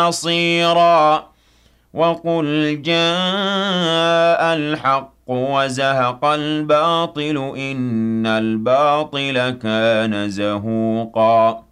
نصيرا وقل جاء الحق وزهق الباطل إن الباطل كان زهوقا